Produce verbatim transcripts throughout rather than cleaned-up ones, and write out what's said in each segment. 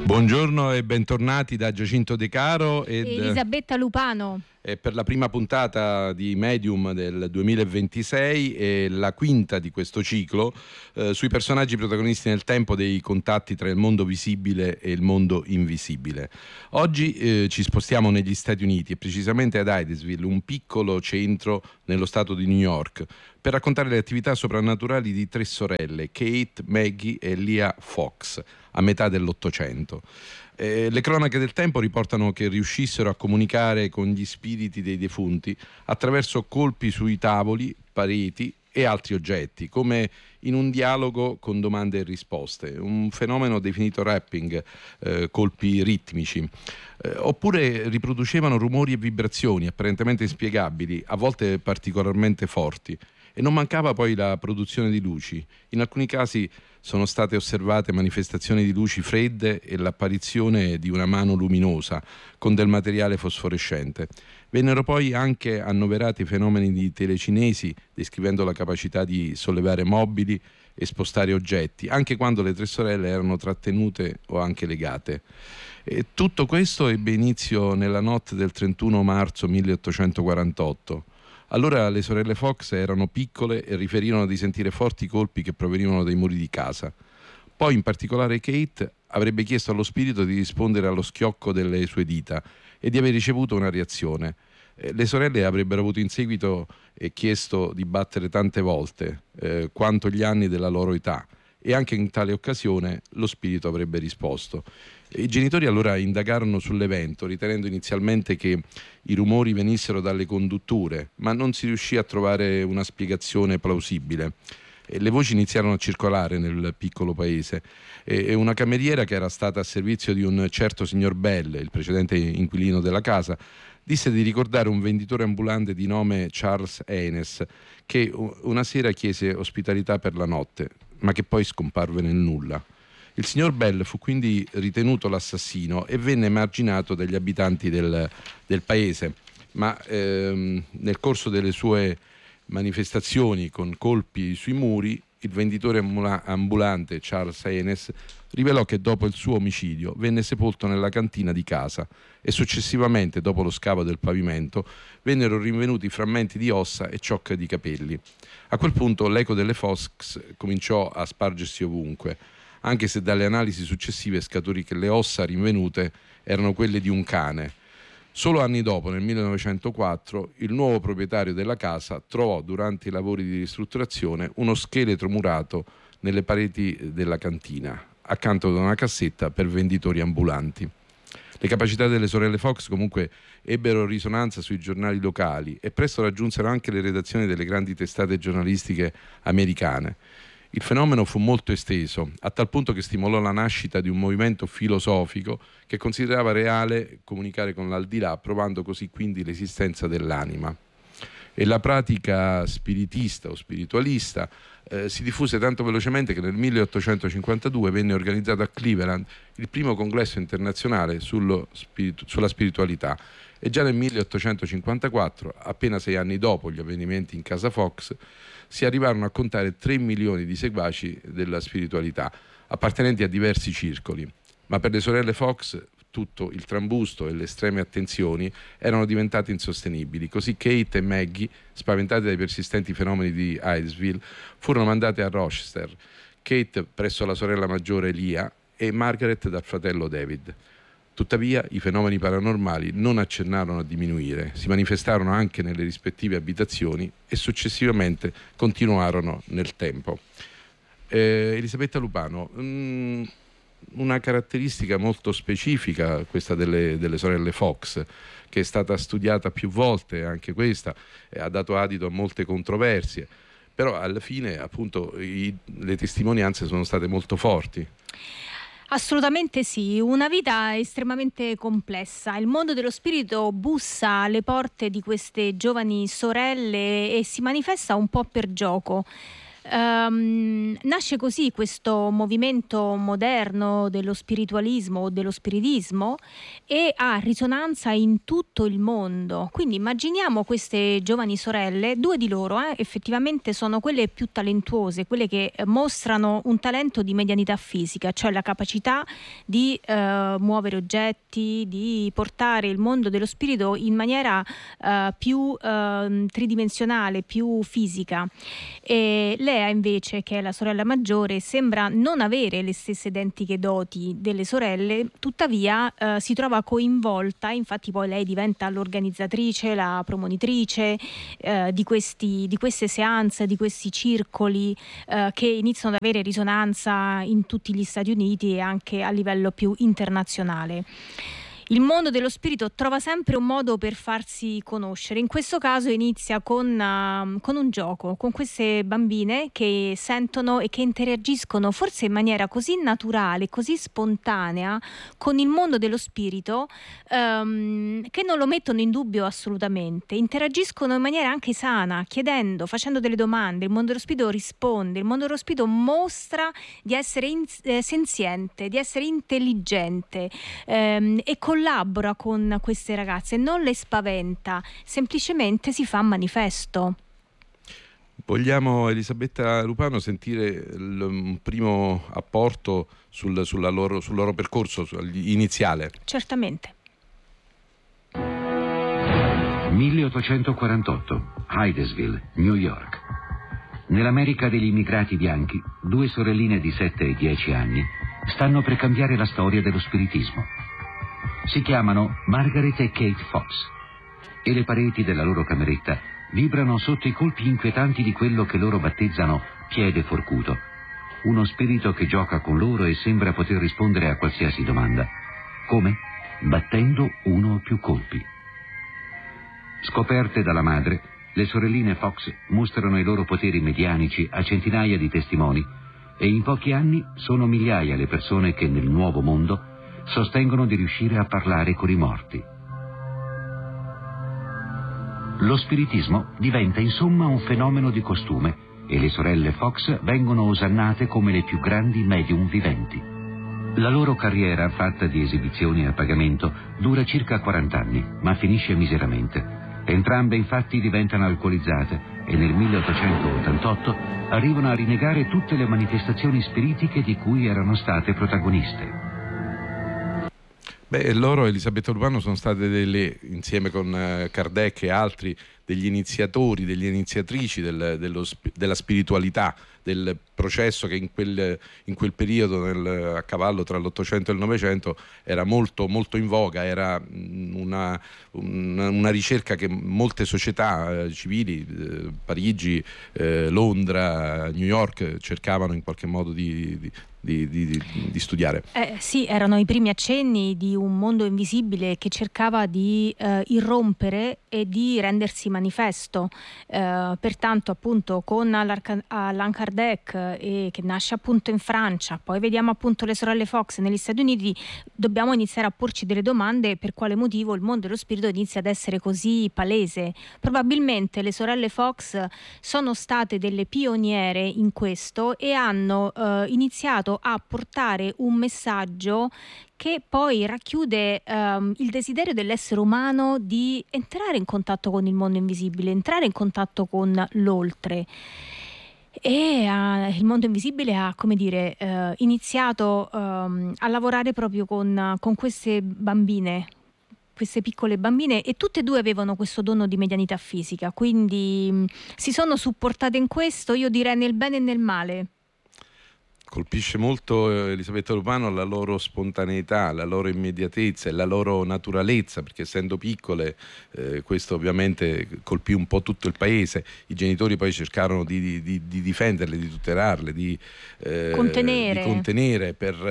Buongiorno e bentornati da Giacinto De Caro ed Elisabetta Lupano. È per la prima puntata di Medium del duemilaventisei e la quinta di questo ciclo eh, sui personaggi protagonisti nel tempo dei contatti tra il mondo visibile e il mondo invisibile. Oggi eh, ci spostiamo negli Stati Uniti e precisamente ad Hydesville, un piccolo centro nello stato di New York, per raccontare le attività soprannaturali di tre sorelle, Kate, Maggie e Leah Fox, a metà dell'Ottocento. Eh, le cronache del tempo riportano che riuscissero a comunicare con gli spiriti dei defunti attraverso colpi sui tavoli, pareti e altri oggetti, come in un dialogo con domande e risposte, un fenomeno definito rapping, eh, colpi ritmici. Eh, oppure riproducevano rumori e vibrazioni apparentemente inspiegabili, a volte particolarmente forti. E non mancava poi la produzione di luci. In alcuni casi sono state osservate manifestazioni di luci fredde e l'apparizione di una mano luminosa con del materiale fosforescente. Vennero poi anche annoverati fenomeni di telecinesi, descrivendo la capacità di sollevare mobili e spostare oggetti, anche quando le tre sorelle erano trattenute o anche legate. E tutto questo ebbe inizio nella notte del trentuno marzo milleottocentoquarantotto. Allora le sorelle Fox erano piccole e riferirono di sentire forti colpi che provenivano dai muri di casa. Poi in particolare Kate avrebbe chiesto allo spirito di rispondere allo schiocco delle sue dita e di aver ricevuto una reazione. Eh, le sorelle avrebbero avuto in seguito eh, chiesto di battere tante volte, eh, quanto gli anni della loro età, e anche in tale occasione lo spirito avrebbe risposto. I genitori allora indagarono sull'evento, ritenendo inizialmente che i rumori venissero dalle condutture, ma non si riuscì a trovare una spiegazione plausibile. E le voci iniziarono a circolare nel piccolo paese e una cameriera che era stata a servizio di un certo signor Bell, il precedente inquilino della casa, disse di ricordare un venditore ambulante di nome Charles Haynes che una sera chiese ospitalità per la notte, ma che poi scomparve nel nulla. Il signor Bell fu quindi ritenuto l'assassino e venne emarginato dagli abitanti del, del paese, ma ehm, nel corso delle sue manifestazioni con colpi sui muri, il venditore ambulante Charles Haynes rivelò che dopo il suo omicidio venne sepolto nella cantina di casa e successivamente, dopo lo scavo del pavimento, vennero rinvenuti frammenti di ossa e ciocche di capelli. A quel punto l'eco delle Fox cominciò a spargersi ovunque, anche se dalle analisi successive scaturì che le ossa rinvenute erano quelle di un cane. Solo anni dopo, nel millenovecentoquattro, il nuovo proprietario della casa trovò durante i lavori di ristrutturazione uno scheletro murato nelle pareti della cantina, accanto ad una cassetta per venditori ambulanti. Le capacità delle sorelle Fox comunque ebbero risonanza sui giornali locali e presto raggiunsero anche le redazioni delle grandi testate giornalistiche americane. Il fenomeno fu molto esteso, a tal punto che stimolò la nascita di un movimento filosofico che considerava reale comunicare con l'aldilà, provando così quindi l'esistenza dell'anima. E la pratica spiritista o spiritualista eh, si diffuse tanto velocemente che nel milleottocentocinquantadue venne organizzato a Cleveland il primo congresso internazionale sullo spiritu- sulla spiritualità. E già nel milleottocentocinquantaquattro, appena sei anni dopo gli avvenimenti in casa Fox, si arrivarono a contare tre milioni di seguaci della spiritualità, appartenenti a diversi circoli. Ma per le sorelle Fox tutto il trambusto e le estreme attenzioni erano diventate insostenibili, così Kate e Maggie, spaventate dai persistenti fenomeni di Hydesville, furono mandate a Rochester, Kate presso la sorella maggiore Leah e Margaret dal fratello David. Tuttavia i fenomeni paranormali non accennarono a diminuire, si manifestarono anche nelle rispettive abitazioni e successivamente continuarono nel tempo. Eh, Elisabetta Lupano, mh, una caratteristica molto specifica questa delle, delle sorelle Fox, che è stata studiata più volte, anche questa, eh, ha dato adito a molte controversie, però alla fine appunto i, le testimonianze sono state molto forti. Assolutamente sì, una vita estremamente complessa. Il mondo dello spirito bussa alle porte di queste giovani sorelle e si manifesta un po' per gioco. Um, nasce così questo movimento moderno dello spiritualismo o dello spiritismo e ha risonanza in tutto il mondo. Quindi immaginiamo queste giovani sorelle, due di loro eh, effettivamente sono quelle più talentuose, quelle che mostrano un talento di medianità fisica, cioè la capacità di uh, muovere oggetti, di portare il mondo dello spirito in maniera uh, più uh, tridimensionale, più fisica. E Lea invece, che è la sorella maggiore, sembra non avere le stesse identiche doti delle sorelle, tuttavia uh, si trova coinvolta, infatti poi lei diventa l'organizzatrice, la promonitrice uh, di, questi, di queste seance, di questi circoli uh, che iniziano ad avere risonanza in tutti gli Stati Uniti e anche a livello più internazionale. Il mondo dello spirito trova sempre un modo per farsi conoscere. In questo caso inizia con, uh, con un gioco, con queste bambine che sentono e che interagiscono forse in maniera così naturale, così spontanea con il mondo dello spirito, um, che non lo mettono in dubbio assolutamente. Interagiscono in maniera anche sana, chiedendo, facendo delle domande. Il mondo dello spirito risponde, il mondo dello spirito mostra di essere in, eh, senziente, di essere intelligente ehm, e con collabora con queste ragazze, non le spaventa, semplicemente si fa manifesto. Vogliamo, Elisabetta Lupano, sentire il, un primo apporto sul, sulla loro, sul loro percorso iniziale? Certamente. milleottocentoquarantotto, Hydesville, New York. Nell'America degli immigrati bianchi, due sorelline di sette e dieci anni stanno per cambiare la storia dello spiritismo. Si chiamano Margaret e Kate Fox e le pareti della loro cameretta vibrano sotto i colpi inquietanti di quello che loro battezzano piede forcuto, uno spirito che gioca con loro e sembra poter rispondere a qualsiasi domanda. Come? Battendo uno o più colpi. Scoperte dalla madre, le sorelline Fox mostrano i loro poteri medianici a centinaia di testimoni e in pochi anni sono migliaia le persone che nel nuovo mondo sostengono di riuscire a parlare con i morti. Lo spiritismo diventa insomma un fenomeno di costume e le sorelle Fox vengono osannate come le più grandi medium viventi. La loro carriera, fatta di esibizioni a pagamento, dura circa quaranta anni, ma finisce miseramente. Entrambe infatti diventano alcolizzate e nel milleottocentottantotto arrivano a rinegare tutte le manifestazioni spiritiche di cui erano state protagoniste. Beh, loro, Elisabetta Lupano, sono state delle, insieme con uh, Kardec e altri, degli iniziatori, delle iniziatrici del, dello, della spiritualità, del processo che in quel, in quel periodo, nel, a cavallo tra l'Ottocento e il Novecento, era molto, molto in voga, era una, una, una ricerca che molte società eh, civili, eh, Parigi, eh, Londra, New York, cercavano in qualche modo di, di Di, di, di studiare. Eh, sì, erano i primi accenni di un mondo invisibile che cercava di eh, irrompere e di rendersi manifesto. Eh, pertanto appunto con Allan Kardec, eh, che nasce appunto in Francia, poi vediamo appunto le sorelle Fox negli Stati Uniti, dobbiamo iniziare a porci delle domande: per quale motivo il mondo dello spirito inizia ad essere così palese. Probabilmente le sorelle Fox sono state delle pioniere in questo e hanno eh, iniziato a portare un messaggio che poi racchiude um, il desiderio dell'essere umano di entrare in contatto con il mondo invisibile, entrare in contatto con l'oltre. E uh, il mondo invisibile ha, come dire, uh, iniziato um, a lavorare proprio con, con queste bambine, queste piccole bambine, e tutte e due avevano questo dono di medianità fisica, quindi mh, si sono supportate in questo, io direi nel bene e nel male. Colpisce molto, eh, Elisabetta Lupano, la loro spontaneità, la loro immediatezza e la loro naturalezza, perché essendo piccole eh, questo ovviamente colpì un po' tutto il paese. I genitori poi cercarono di, di, di difenderle, di tutelarle, di, eh, contenere. di contenere per eh,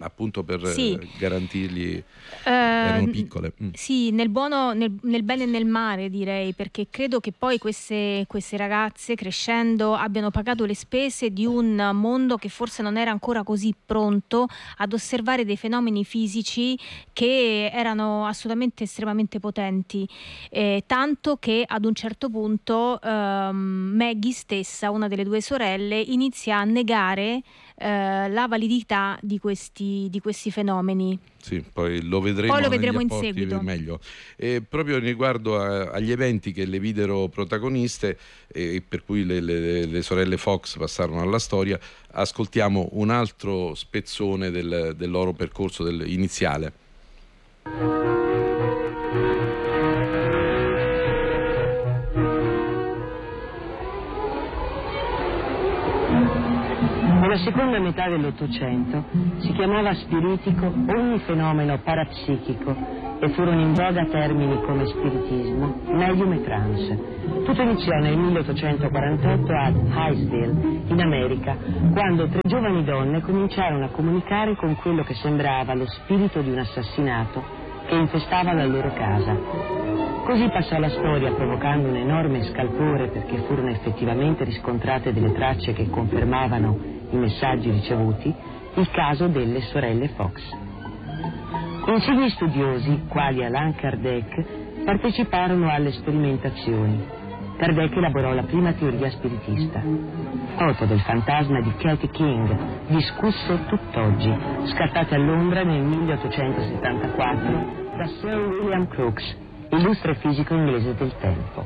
appunto per sì. garantirgli, uh, erano piccole. Mm. Sì, nel buono, nel, nel bene e nel male, direi, perché credo che poi queste, queste ragazze crescendo abbiano pagato le spese di un mondo che forse non era ancora così pronto ad osservare dei fenomeni fisici che erano assolutamente estremamente potenti, eh, tanto che ad un certo punto ehm, Maggie stessa, una delle due sorelle, inizia a negare eh, la validità di questi, di questi fenomeni. Sì, poi lo vedremo, poi lo vedremo negli in apporti seguito. meglio. E proprio riguardo a, agli eventi che le videro protagoniste e per cui le, le, le sorelle Fox passarono alla storia, ascoltiamo un altro spezzone del, del loro percorso del, iniziale. Nella seconda metà dell'Ottocento si chiamava spiritico ogni fenomeno parapsichico e furono in voga termini come spiritismo, medium e trance. Tutto iniziò nel milleottocentoquarantotto ad Hightsville, in America, quando tre giovani donne cominciarono a comunicare con quello che sembrava lo spirito di un assassinato che infestava la loro casa. Così passò la storia, provocando un enorme scalpore perché furono effettivamente riscontrate delle tracce che confermavano i messaggi ricevuti, il caso delle sorelle Fox. Insigni studiosi, quali Allan Kardec, parteciparono alle sperimentazioni. Kardec elaborò la prima teoria spiritista. Foto del fantasma di Katie King, discusso tutt'oggi, scattate a Londra nel milleottocentosettantaquattro da Sir William Crookes, illustre fisico inglese del tempo.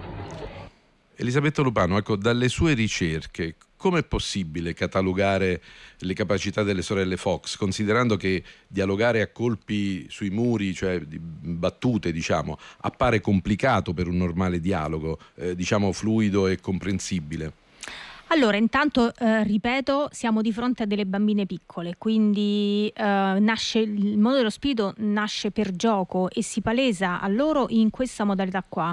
Elisabetta Lupano, ecco, dalle sue ricerche, come è possibile catalogare le capacità delle sorelle Fox, considerando che dialogare a colpi sui muri, cioè di battute, diciamo, appare complicato per un normale dialogo, eh, diciamo fluido e comprensibile? Allora, intanto, eh, ripeto, siamo di fronte a delle bambine piccole, quindi eh, nasce, il mondo dello spirito nasce per gioco e si palesa a loro in questa modalità qua.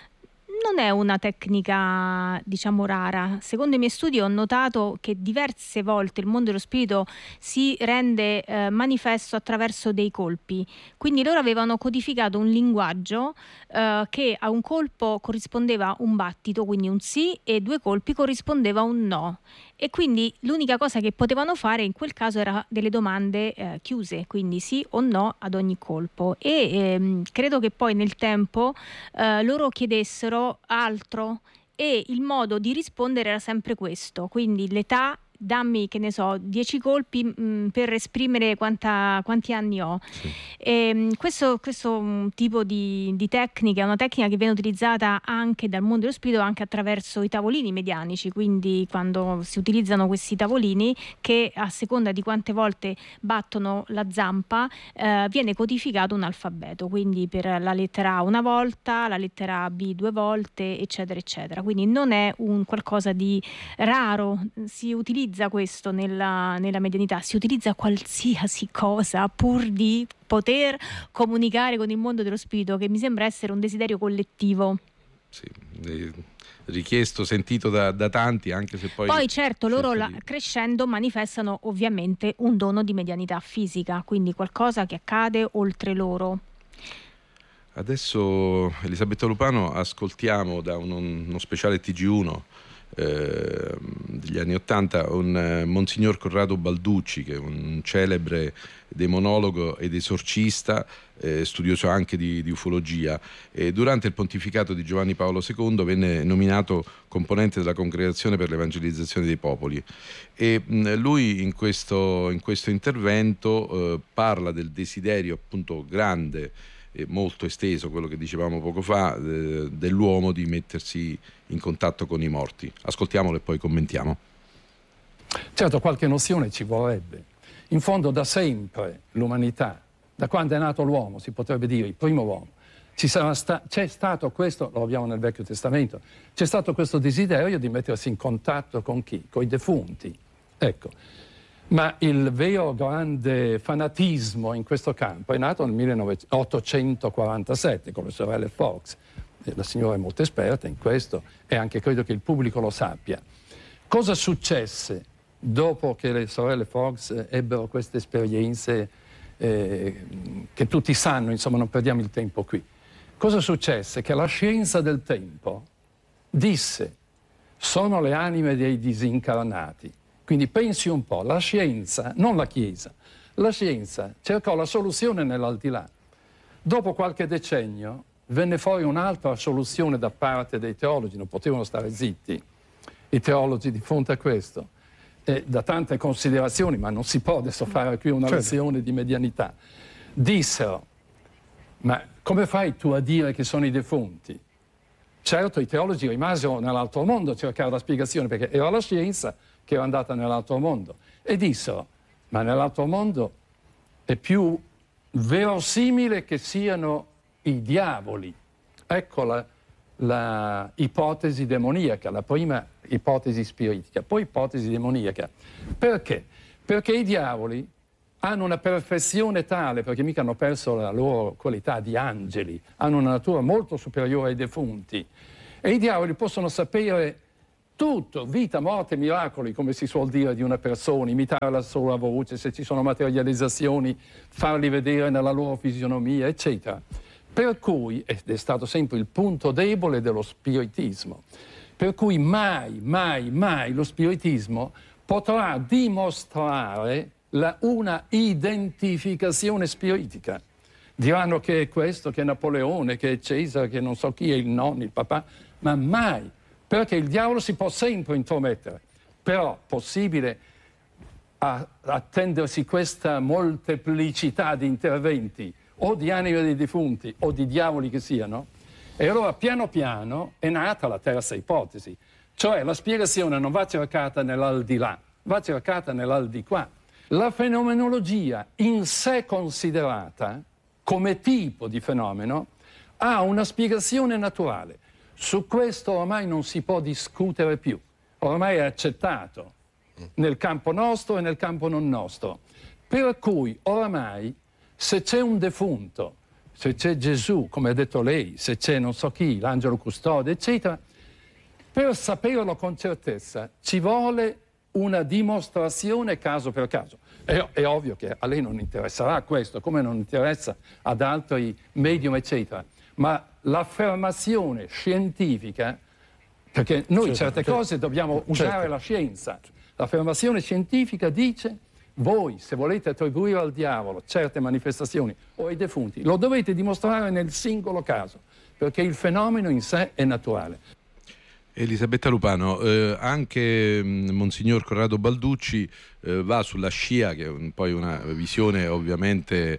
Non è una tecnica, diciamo, rara. Secondo i miei studi ho notato che diverse volte il mondo dello spirito si rende eh, manifesto attraverso dei colpi. Quindi loro avevano codificato un linguaggio eh, che a un colpo corrispondeva un battito, quindi un sì, e due colpi corrispondeva un no. E quindi l'unica cosa che potevano fare in quel caso era delle domande eh, chiuse, quindi sì o no ad ogni colpo. E ehm, credo che poi nel tempo eh, loro chiedessero altro e il modo di rispondere era sempre questo, quindi l'età, dammi, che ne so, dieci colpi mh, per esprimere quanta, quanti anni ho. Sì. E, questo, questo tipo di, di tecnica è una tecnica che viene utilizzata anche dal mondo dello spirito, anche attraverso i tavolini medianici, quindi quando si utilizzano questi tavolini che a seconda di quante volte battono la zampa eh, viene codificato un alfabeto, quindi per la lettera A una volta, la lettera B due volte, eccetera eccetera, quindi non è un qualcosa di raro, si utilizza questo nella, nella medianità, si utilizza qualsiasi cosa pur di poter comunicare con il mondo dello spirito, che mi sembra essere un desiderio collettivo. Sì, richiesto, sentito da, da tanti, anche se poi... Poi certo loro la, di... crescendo manifestano ovviamente un dono di medianità fisica, quindi qualcosa che accade oltre loro. Adesso, Elisabetta Lupano, ascoltiamo da uno, uno speciale T G uno Eh, degli anni ottanta un eh, Monsignor Corrado Balducci, che è un celebre demonologo ed esorcista, eh, studioso anche di, di ufologia, e durante il pontificato di Giovanni Paolo secondo venne nominato componente della Congregazione per l'Evangelizzazione dei Popoli e mh, lui in questo, in questo intervento eh, parla del desiderio appunto grande e molto esteso, quello che dicevamo poco fa, eh, dell'uomo di mettersi in contatto con i morti. Ascoltiamolo e poi commentiamo. Certo, qualche nozione ci vorrebbe. In fondo da sempre l'umanità, da quando è nato l'uomo, si potrebbe dire il primo uomo, ci sarà sta- c'è stato questo, lo abbiamo nel Vecchio Testamento, c'è stato questo desiderio di mettersi in contatto con chi? Con i defunti. Ecco. Ma il vero grande fanatismo in questo campo è nato nel milleottocentoquarantasette con le sorelle Fox. La signora è molto esperta in questo e anche credo che il pubblico lo sappia. Cosa successe dopo che le sorelle Fox ebbero queste esperienze eh, che tutti sanno, insomma non perdiamo il tempo qui. Cosa successe? Che la scienza del tempo disse: sono le anime dei disincarnati. Quindi pensi un po', la scienza, non la Chiesa, la scienza cercò la soluzione nell'aldilà. Dopo qualche decennio venne fuori un'altra soluzione da parte dei teologi, non potevano stare zitti i teologi di fronte a questo, e da tante considerazioni, ma non si può adesso fare qui una certo. lezione di medianità, dissero: ma come fai tu a dire che sono i defunti? Certo, i teologi rimasero nell'altro mondo a cercare la spiegazione, perché era la scienza che era andata nell'altro mondo, e dissero: ma nell'altro mondo è più verosimile che siano i diavoli. Ecco la, la ipotesi demoniaca, la prima ipotesi spiritica, poi ipotesi demoniaca. Perché? Perché i diavoli hanno una perfezione tale, perché mica hanno perso la loro qualità di angeli, hanno una natura molto superiore ai defunti, e i diavoli possono sapere tutto, vita, morte, miracoli, come si suol dire di una persona, imitare la sua voce, se ci sono materializzazioni, farli vedere nella loro fisionomia, eccetera. Per cui, ed è stato sempre il punto debole dello spiritismo, per cui mai, mai, mai lo spiritismo potrà dimostrare la, una identificazione spiritica. Diranno che è questo, che è Napoleone, che è Cesare, che non so chi è il nonno, il papà, ma mai. Perché il diavolo si può sempre intromettere, però possibile a, attendersi questa molteplicità di interventi, o di anime dei defunti o di diavoli che siano, e allora piano piano è nata la terza ipotesi, cioè la spiegazione non va cercata nell'aldilà, va cercata nell'aldiquà. La fenomenologia in sé considerata come tipo di fenomeno ha una spiegazione naturale. Su questo ormai non si può discutere più, ormai è accettato nel campo nostro e nel campo non nostro. Per cui ormai se c'è un defunto, se c'è Gesù, come ha detto lei, se c'è non so chi, l'angelo custode, eccetera, per saperlo con certezza ci vuole una dimostrazione caso per caso. È, è ovvio che a lei non interesserà questo, come non interessa ad altri medium, eccetera, ma l'affermazione scientifica, perché noi certo, certe certo. cose dobbiamo usare certo. la scienza, l'affermazione scientifica dice: voi se volete attribuire al diavolo certe manifestazioni o ai defunti, lo dovete dimostrare nel singolo caso, perché il fenomeno in sé è naturale. Elisabetta Lupano, eh, anche mh, Monsignor Corrado Balducci eh, va sulla scia, che è un, poi una visione ovviamente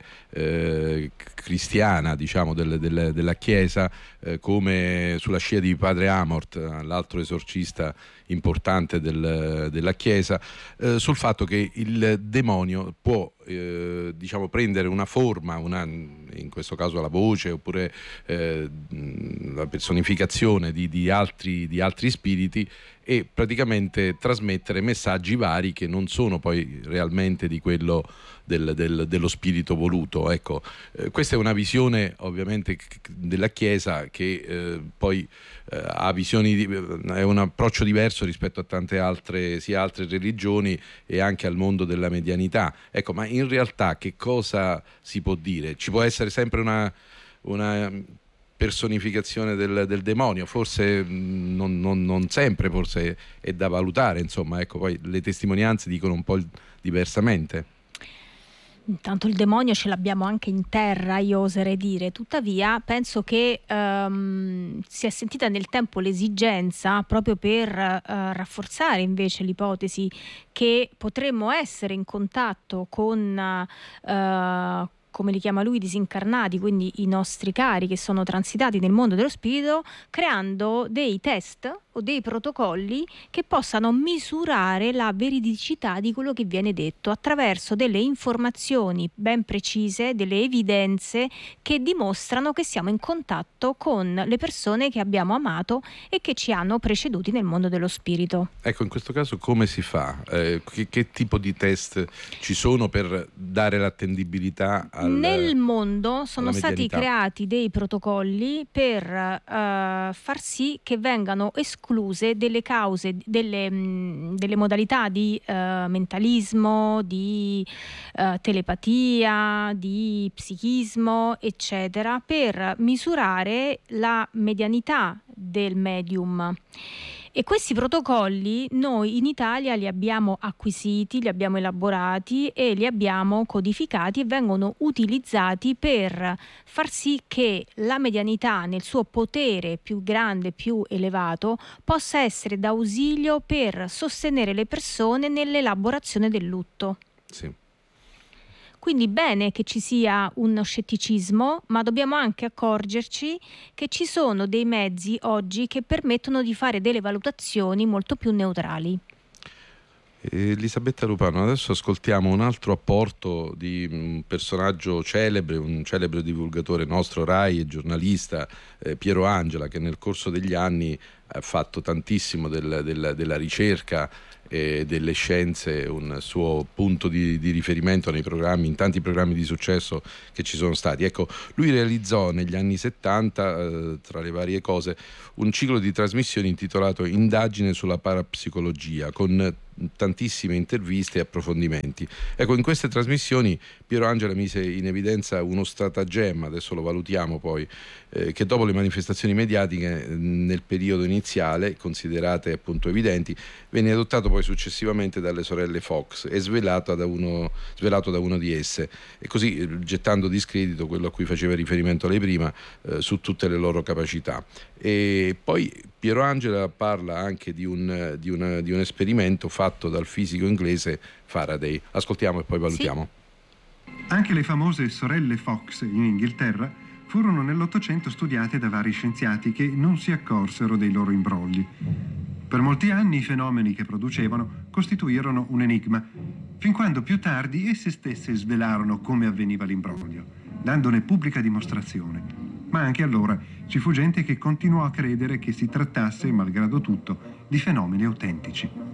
eh, cristiana, diciamo, del, del, della Chiesa, eh, come sulla scia di Padre Amort, l'altro esorcista importante del, della Chiesa, eh, sul fatto che il demonio può eh, diciamo prendere una forma, una, in questo caso la voce, oppure eh, la personificazione di, di, altri, di altri spiriti, e praticamente trasmettere messaggi vari che non sono poi realmente di quello del, del, dello spirito voluto. Ecco, eh, questa è una visione ovviamente della Chiesa che eh, poi eh, ha visioni di, è un approccio diverso rispetto a tante altre, sia altre religioni e anche al mondo della medianità. Ecco, ma in realtà che cosa si può dire? Ci può essere sempre una, una personificazione del, del demonio, forse non, non, non sempre, forse è da valutare, insomma, ecco, poi le testimonianze dicono un po' diversamente. Intanto il demonio ce l'abbiamo anche in terra, io oserei dire. Tuttavia penso che um, si è sentita nel tempo l'esigenza, proprio per uh, rafforzare invece l'ipotesi che potremmo essere in contatto con uh, come li chiama lui, disincarnati, quindi i nostri cari che sono transitati nel mondo dello spirito, creando dei test o dei protocolli che possano misurare la veridicità di quello che viene detto attraverso delle informazioni ben precise, delle evidenze che dimostrano che siamo in contatto con le persone che abbiamo amato e che ci hanno preceduti nel mondo dello spirito. Ecco, in questo caso come si fa? Eh, che, che tipo di test ci sono per dare l'attendibilità al, nel mondo sono stati medianità? creati dei protocolli per uh, far sì che vengano esclusi escluse delle cause, delle, mh, delle modalità di uh, mentalismo, di uh, telepatia, di psichismo, eccetera, per misurare la medianità del medium. E questi protocolli noi in Italia li abbiamo acquisiti, li abbiamo elaborati e li abbiamo codificati e vengono utilizzati per far sì che la medianità nel suo potere più grande, più elevato, possa essere d'ausilio per sostenere le persone nell'elaborazione del lutto. Sì. Quindi bene che ci sia uno scetticismo, ma dobbiamo anche accorgerci che ci sono dei mezzi oggi che permettono di fare delle valutazioni molto più neutrali. Elisabetta Lupano, adesso ascoltiamo un altro apporto di un personaggio celebre, un celebre divulgatore nostro Rai e giornalista, eh, Piero Angela, che nel corso degli anni ha fatto tantissimo del, del, della ricerca e delle scienze un suo punto di, di riferimento nei programmi, in tanti programmi di successo che ci sono stati. Ecco, lui realizzò negli anni settanta, eh, tra le varie cose, un ciclo di trasmissioni intitolato Indagine sulla parapsicologia, con tantissime interviste e approfondimenti. Ecco, in queste trasmissioni Piero Angela mise in evidenza uno stratagemma, adesso lo valutiamo poi, eh, che dopo le manifestazioni mediatiche eh, nel periodo iniziale, considerate appunto evidenti, venne adottato poi successivamente dalle sorelle Fox e svelato da uno, svelato da uno di esse, e così eh, gettando discredito quello a cui faceva riferimento lei prima, eh, su tutte le loro capacità. E poi Piero Angela parla anche di un, di una, di un esperimento fatto dal fisico inglese Faraday. Ascoltiamo e poi valutiamo. Sì. Anche le famose sorelle Fox in Inghilterra furono nell'Ottocento studiate da vari scienziati che non si accorsero dei loro imbrogli. Per molti anni i fenomeni che producevano costituirono un enigma, fin quando più tardi esse stesse svelarono come avveniva l'imbroglio, dandone pubblica dimostrazione. Ma anche allora ci fu gente che continuò a credere che si trattasse, malgrado tutto, di fenomeni autentici.